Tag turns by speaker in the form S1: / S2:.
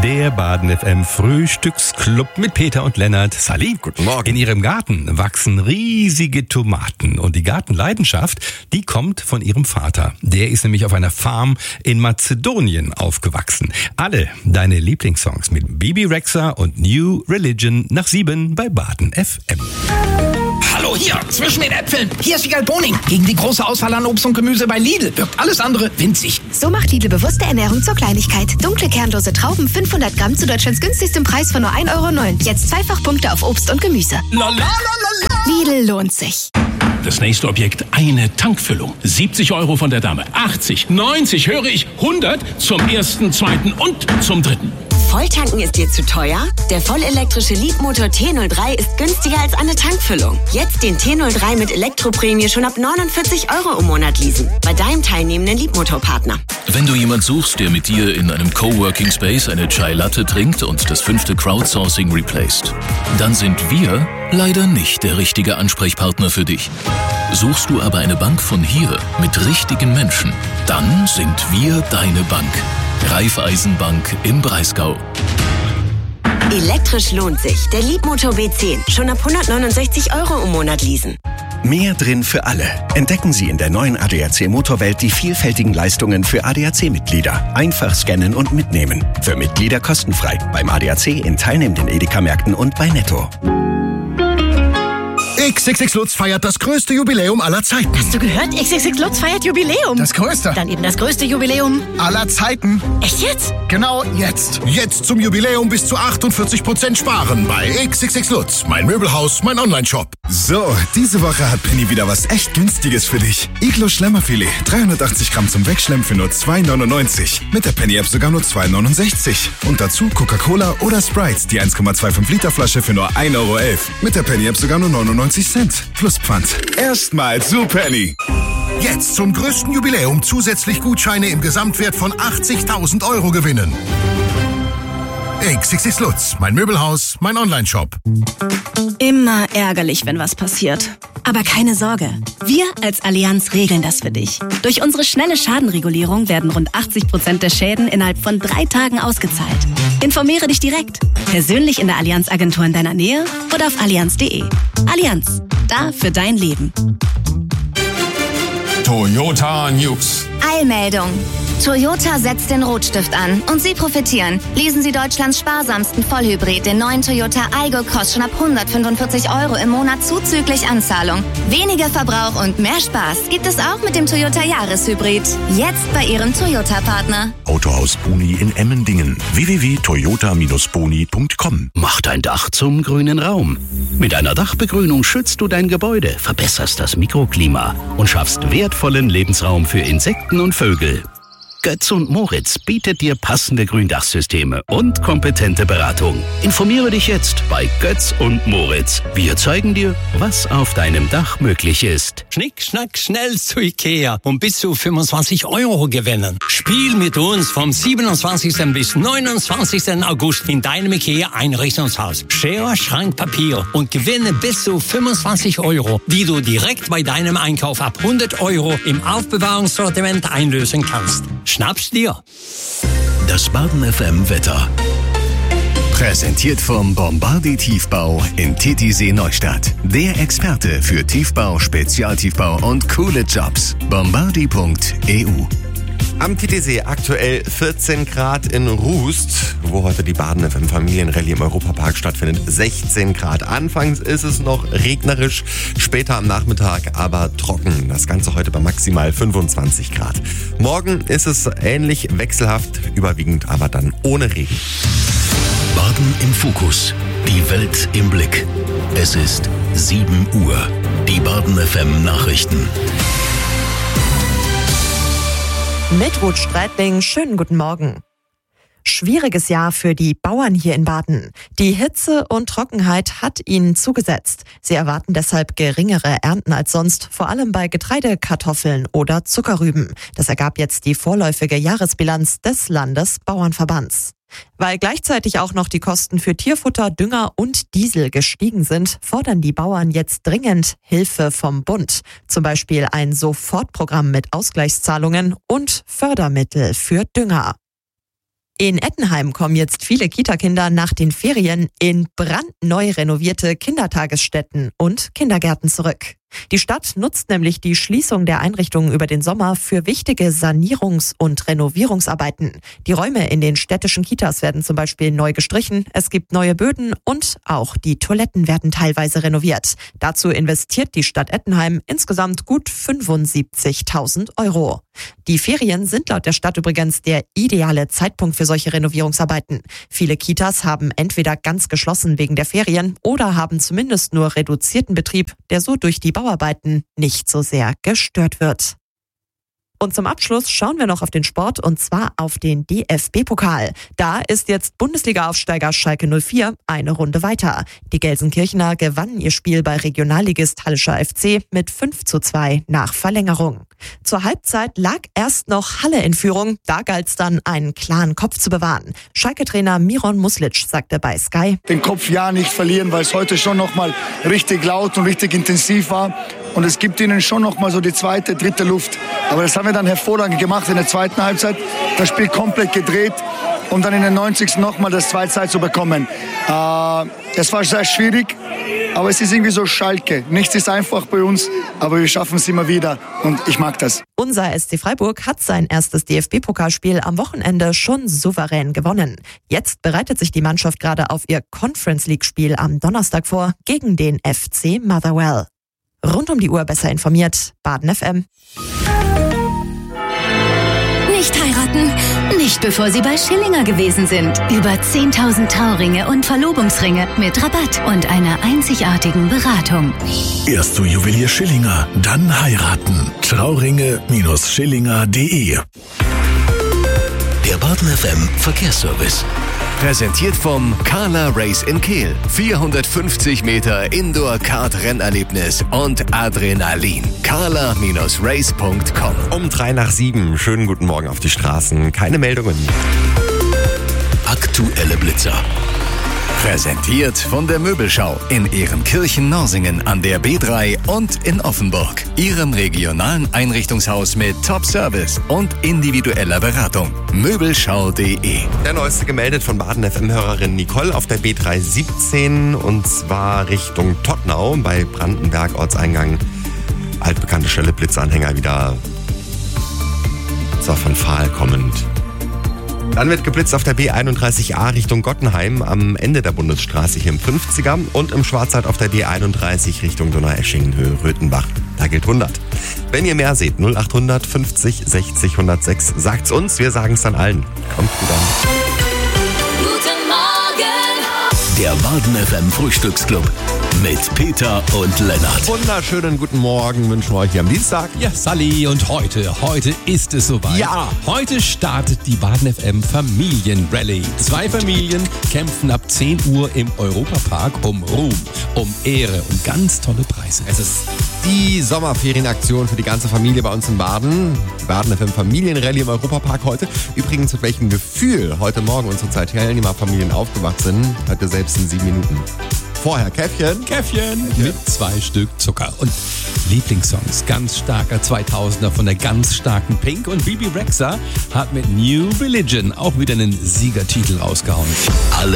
S1: Der Baden FM Frühstücksclub mit Peter und Lennart. Sali.
S2: Guten Morgen.
S1: In ihrem Garten wachsen riesige Tomaten und die Gartenleidenschaft, die kommt von ihrem Vater. Der ist nämlich auf einer Farm in Mazedonien aufgewachsen. Alle deine Lieblingssongs mit Bibi Rexha und New Religion nach 7 bei Baden FM.
S3: Hallo, hier, zwischen den Äpfeln. Hier ist Wiegald Boning. Gegen die große Auswahl an Obst und Gemüse bei Lidl wirkt alles andere winzig.
S4: So macht Lidl bewusste Ernährung zur Kleinigkeit. Dunkle kernlose Trauben 500 Gramm zu Deutschlands günstigstem Preis von nur 1,09 €. Jetzt Zweifachpunkte auf Obst und Gemüse. Lidl lohnt sich.
S5: Das nächste Objekt, eine Tankfüllung. 70 € von der Dame. 80, 90, höre ich, 100 zum ersten, zweiten und zum dritten.
S6: Volltanken ist dir zu teuer? Der vollelektrische Leapmotor T03 ist günstiger als eine Tankfüllung. Jetzt den T03 mit Elektroprämie schon ab 49 € im Monat leasen. Bei deinem teilnehmenden Leapmotor-Partner.
S7: Wenn du jemand suchst, der mit dir in einem Coworking Space eine Chai Latte trinkt und das 5. Crowdsourcing replaced, dann sind wir leider nicht der richtige Ansprechpartner für dich. Suchst du aber eine Bank von hier mit richtigen Menschen, dann sind wir deine Bank. Raiffeisenbank im Breisgau.
S6: Elektrisch lohnt sich. Der Leapmotor B10. Schon ab 169 € im Monat leasen.
S8: Mehr drin für alle. Entdecken Sie in der neuen ADAC Motorwelt die vielfältigen Leistungen für ADAC-Mitglieder. Einfach scannen und mitnehmen. Für Mitglieder kostenfrei. Beim ADAC in teilnehmenden Edeka-Märkten und bei Netto.
S9: XXX Lutz feiert das größte Jubiläum aller Zeiten.
S10: Hast du gehört? XXX Lutz feiert Jubiläum.
S9: Das größte.
S10: Dann eben das größte Jubiläum
S9: aller Zeiten.
S10: Echt jetzt?
S9: Genau jetzt. Jetzt zum Jubiläum bis zu 48% sparen bei XXX Lutz. Mein Möbelhaus, mein Onlineshop.
S11: So, diese Woche hat Penny wieder was echt Günstiges für dich. Iglo Schlemmerfilet, 380 Gramm zum Wegschlemmen für nur 2,99. Mit der Penny-App sogar nur 2,69. Und dazu Coca-Cola oder Sprite, die 1,25 Liter Flasche für nur 1,11 €. Mit der Penny-App sogar nur 99 Cent. Plus Pfand. Erstmal zu Penny.
S9: Jetzt zum größten Jubiläum zusätzlich Gutscheine im Gesamtwert von 80.000 € gewinnen. XXX Lutz, mein Möbelhaus, mein Onlineshop.
S10: Immer ärgerlich, wenn was passiert. Aber keine Sorge. Wir als Allianz regeln das für dich. Durch unsere schnelle Schadenregulierung werden rund 80% der Schäden innerhalb von 3 Tagen ausgezahlt. Informiere dich direkt. Persönlich in der Allianz-Agentur in deiner Nähe oder auf allianz.de. Allianz. Da für dein Leben.
S12: Toyota News.
S4: Eilmeldung. Toyota setzt den Rotstift an und Sie profitieren. Lesen Sie Deutschlands sparsamsten Vollhybrid, den neuen Toyota Aygo Cross, schon ab 145 € im Monat zuzüglich Anzahlung. Weniger Verbrauch und mehr Spaß gibt es auch mit dem Toyota Jahreshybrid. Jetzt bei Ihrem Toyota-Partner.
S13: Autohaus Boni in Emmendingen. www.toyota-boni.com.
S14: Mach dein Dach zum grünen Raum. Mit einer Dachbegrünung schützt du dein Gebäude, verbesserst das Mikroklima und schaffst wertvollen Lebensraum für Insekten und Vögel. Götz und Moritz bietet dir passende Gründachsysteme und kompetente Beratung. Informiere dich jetzt bei Götz und Moritz. Wir zeigen dir, was auf deinem Dach möglich ist.
S15: Schnick, schnack, schnell zu Ikea und bis zu 25 € gewinnen. Spiel mit uns vom 27. bis 29. August in deinem Ikea-Einrichtungshaus. Schere, Schrank, Papier und gewinne bis zu 25 €, die du direkt bei deinem Einkauf ab 100 € im Aufbewahrungssortiment einlösen kannst. Schnapp's dir.
S13: Das Baden FM Wetter. Präsentiert vom Bombardier Tiefbau in Titisee Neustadt. Der Experte für Tiefbau, Spezialtiefbau und coole Jobs. Bombardier.eu.
S2: Am Titisee aktuell 14 Grad in Rust, wo heute die Baden FM Familienrallye im Europapark stattfindet. 16 Grad. Anfangs ist es noch regnerisch, später am Nachmittag aber trocken. Das Ganze heute bei maximal 25 Grad. Morgen ist es ähnlich wechselhaft, überwiegend aber dann ohne Regen.
S13: Baden im Fokus. Die Welt im Blick. Es ist 7 Uhr. Die Baden FM Nachrichten.
S16: Mit Ruth Streitling, schönen guten Morgen. Schwieriges Jahr für die Bauern hier in Baden. Die Hitze und Trockenheit hat ihnen zugesetzt. Sie erwarten deshalb geringere Ernten als sonst, vor allem bei Getreide, Kartoffeln oder Zuckerrüben. Das ergab jetzt die vorläufige Jahresbilanz des Landesbauernverbands. Weil gleichzeitig auch noch die Kosten für Tierfutter, Dünger und Diesel gestiegen sind, fordern die Bauern jetzt dringend Hilfe vom Bund. Zum Beispiel ein Sofortprogramm mit Ausgleichszahlungen und Fördermittel für Dünger. In Ettenheim kommen jetzt viele Kita-Kinder nach den Ferien in brandneu renovierte Kindertagesstätten und Kindergärten zurück. Die Stadt nutzt nämlich die Schließung der Einrichtungen über den Sommer für wichtige Sanierungs- und Renovierungsarbeiten. Die Räume in den städtischen Kitas werden zum Beispiel neu gestrichen, es gibt neue Böden und auch die Toiletten werden teilweise renoviert. Dazu investiert die Stadt Ettenheim insgesamt gut 75.000 €. Die Ferien sind laut der Stadt übrigens der ideale Zeitpunkt für solche Renovierungsarbeiten. Viele Kitas haben entweder ganz geschlossen wegen der Ferien oder haben zumindest nur reduzierten Betrieb, der so durch die Bauarbeiten nicht so sehr gestört wird. Und zum Abschluss schauen wir noch auf den Sport und zwar auf den DFB-Pokal. Da ist jetzt Bundesliga-Aufsteiger Schalke 04 eine Runde weiter. Die Gelsenkirchener gewannen ihr Spiel bei Regionalligist Hallischer FC mit 5:2 nach Verlängerung. Zur Halbzeit lag erst noch Halle in Führung, da galt es dann, einen klaren Kopf zu bewahren. Schalke-Trainer Miron Muslic sagte bei Sky:
S17: Den Kopf ja nicht verlieren, weil es heute schon nochmal richtig laut und richtig intensiv war. Und es gibt ihnen schon noch mal so die zweite, dritte Luft. Aber das haben wir dann hervorragend gemacht in der zweiten Halbzeit. Das Spiel komplett gedreht und dann in der 90. noch mal das 2:2 zu bekommen. Es war sehr schwierig, aber es ist irgendwie so Schalke. Nichts ist einfach bei uns, aber wir schaffen es immer wieder und ich mag das.
S16: Unser SC Freiburg hat sein erstes DFB-Pokalspiel am Wochenende schon souverän gewonnen. Jetzt bereitet sich die Mannschaft gerade auf ihr Conference-League-Spiel am Donnerstag vor gegen den FC Motherwell. Rund um die Uhr besser informiert, Baden FM.
S18: Nicht heiraten, nicht bevor Sie bei Schillinger gewesen sind. Über 10.000 Trauringe und Verlobungsringe mit Rabatt und einer einzigartigen Beratung.
S19: Erst zu Juwelier Schillinger, dann heiraten. Trauringe-Schillinger.de.
S13: Der Baden FM Verkehrsservice. Präsentiert vom Carla Race in Kehl. 450 Meter Indoor-Kart-Rennerlebnis und Adrenalin. carla-race.com.
S2: Um 6:03. Schönen guten Morgen auf die Straßen. Keine Meldungen.
S13: Aktuelle Blitzer. Präsentiert von der Möbelschau in Ehrenkirchen-Norsingen an der B3 und in Offenburg. Ihrem regionalen Einrichtungshaus mit Top-Service und individueller Beratung. Möbelschau.de.
S2: Der neueste gemeldet von Baden FM-Hörerin Nicole auf der B317 und zwar Richtung Tottnau bei Brandenberg Ortseingang. Altbekannte Stelle, Blitzanhänger wieder von Pfahl kommend. Dann wird geblitzt auf der B31A Richtung Gottenheim am Ende der Bundesstraße hier im 50er und im Schwarzwald auf der D31 Richtung Donaueschingen Höhe Röthenbach. Da gilt 100. Wenn ihr mehr seht, 0800 50 60 106, sagt's uns, wir sagen's dann allen. Kommt gut an.
S18: Guten Morgen!
S13: Der Baden FM Frühstücksclub mit Peter und Lennart.
S2: Wunderschönen guten Morgen wünschen wir euch hier am Dienstag.
S1: Ja, Sally, und heute ist es soweit.
S2: Ja.
S1: Heute startet die Baden FM Familienrallye. 2 Familien kämpfen ab 10 Uhr im Europapark um Ruhm, um Ehre und ganz tolle Preise.
S2: Es ist die Sommerferienaktion für die ganze Familie bei uns in Baden. Die Baden FM Familienrallye im Europapark heute. Übrigens, mit welchem Gefühl heute Morgen unsere 2 Teilnehmerfamilien aufgewachsen sind, hört ihr selbst in 7 Minuten. Vorher Käffchen
S1: mit 2 Stück Zucker und Lieblingssongs. Ganz starker 2000er von der ganz starken Pink und Bibi Rexha hat mit New Religion auch wieder einen Siegertitel rausgehauen.
S13: Alle